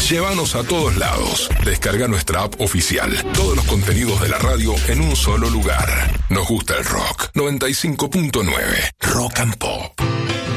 Llévanos a todos lados. Descarga nuestra app oficial. Todos los contenidos de la radio en un solo lugar. Nos gusta el rock. 95.9 Rock and Pop.